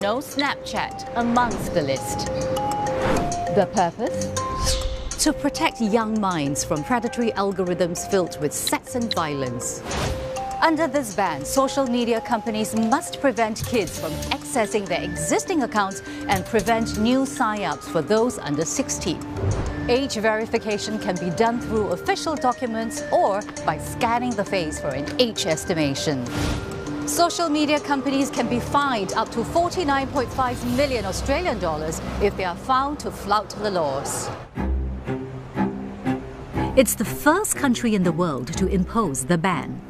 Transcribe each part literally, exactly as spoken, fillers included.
No Snapchat amongst the list. The purpose? To protect young minds from predatory algorithms filled with sex and violence. Under this ban, social media companies must prevent kids from accessing their existing accounts and prevent new sign-ups for those under sixteen. Age verification can be done through official documents or by scanning the face for an age estimation. Social media companies can be fined up to forty-nine point five million Australian dollars if they are found to flout the laws. It's the first country in the world to impose the ban.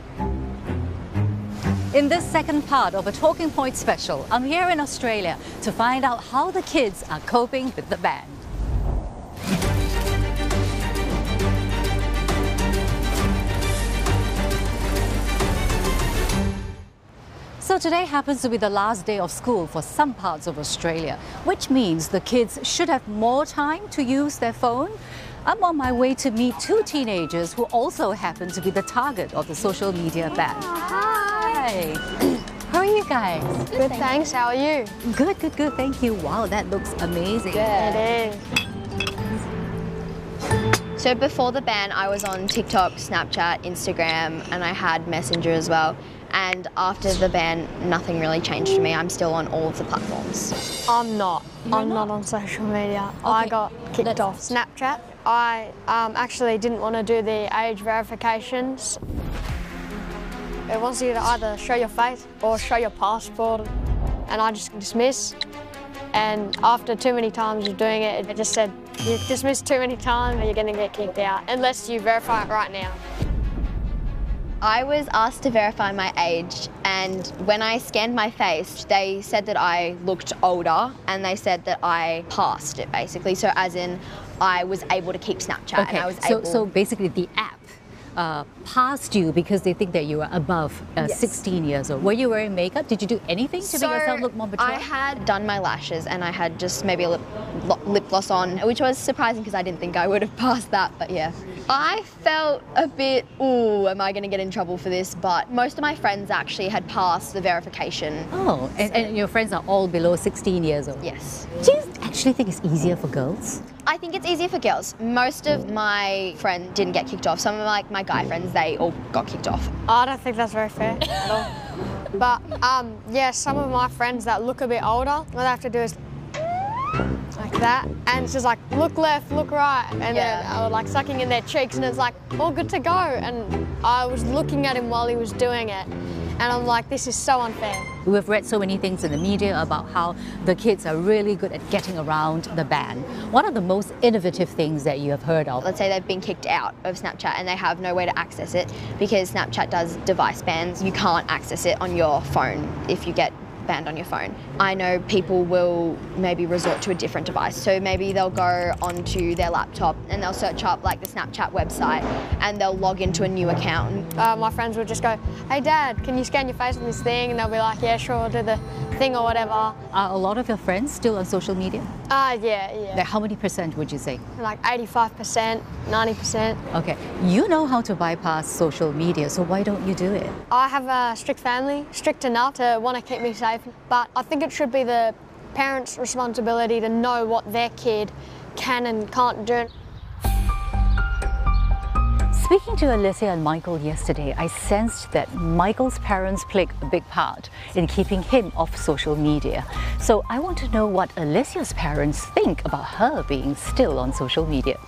In this second part of a Talking Point special, I'm here in Australia to find out how the kids are coping with the ban. So today happens to be the last day of school for some parts of Australia, which means the kids should have more time to use their phone. I'm on my way to meet two teenagers who also happen to be the target of the social media ban. Hi! How are you guys? Good, thanks. How are you? Good, good, good. Thank you. Wow, that looks amazing. It is. So before the ban, I was on TikTok, Snapchat, Instagram, and I had Messenger as well. And after the ban, nothing really changed for me. I'm still on all of the platforms. I'm not. You're I'm not? not on social media. I Okay, got kicked let's- off Snapchat. I um, actually didn't want to do the age verifications. It wants you to either show your face or show your passport, and I just dismiss. And after too many times of doing it, it just said, you dismissed too many times and you're going to get kicked out, unless you verify it right now. I was asked to verify my age, and when I scanned my face, they said that I looked older, and they said that I passed it, basically. So as in, I was able to keep Snapchat, Okay, and I was so, able... so basically the app uh, passed you because they think that you are above uh, Yes. sixteen years old. Were you wearing makeup? Did you do anything to So make yourself look more mature? I had done my lashes, and I had just maybe a lip, lip gloss on, which was surprising because I didn't think I would have passed that, but yeah. I felt a bit, ooh, am I going to get in trouble for this? But most of my friends actually had passed the verification. Oh, and, and your friends are all below sixteen years old? Yes. Do you actually think it's easier for girls? I think it's easier for girls. Most of my friends didn't get kicked off. Some of like my guy friends, they all got kicked off. I don't think that's very fair at all. But um, yeah, some of my friends that look a bit older, all they have to do is like that, and it's just like look left, look right, and Yeah. then I was like sucking in their cheeks, and it's like all good to go. And I was looking at him while he was doing it, and I'm like, this is so unfair. We've read so many things in the media about how the kids are really good at getting around the ban. What are the most innovative things that you have heard of? Let's say they've been kicked out of Snapchat and they have no way to access it because Snapchat does device bans. You can't access it on your phone if you get banned on your phone. I know people will maybe resort to a different device. So maybe they'll go onto their laptop and they'll search up like the Snapchat website and they'll log into a new account. Uh, my friends would just go, hey Dad, can you scan your face on this thing? And they'll be like, yeah, sure, I'll do the thing or whatever. Are a lot of your friends still on social media? Uh, yeah, yeah. Like how many percent would you say? Like eighty-five percent, ninety percent. Okay, you know how to bypass social media, so why don't you do it? I have a strict family, strict enough to want to keep me safe, but I think it should be the parents' responsibility to know what their kid can and can't do. Speaking to Alicia and Michael yesterday, I sensed that Michael's parents played a big part in keeping him off social media. So I want to know what Alicia's parents think about her being still on social media.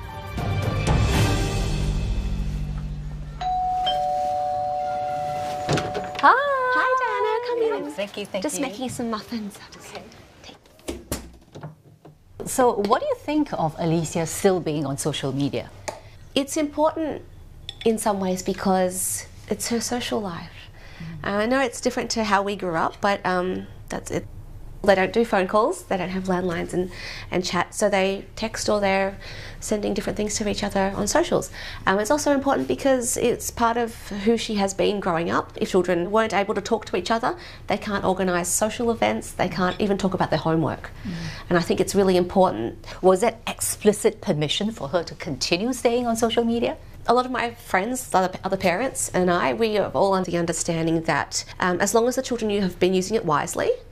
Hi! Hi, Diana. Come in. Thank you, thank Just you. making some muffins. Okay. So what do you think of Alicia still being on social media? It's important in some ways because it's her social life. Mm. Uh, I know it's different to how we grew up, but um, that's it. They don't do phone calls, they don't have landlines and, and chat, so they text or they're sending different things to each other on socials. Um, it's also important because it's part of who she has been growing up. If children weren't able to talk to each other, they can't organise social events, they can't even talk about their homework. Mm. And I think it's really important. Was that explicit permission for her to continue staying on social media? A lot of my friends, other, other parents and I, we are all under the understanding that um, as long as the children you have been using it wisely,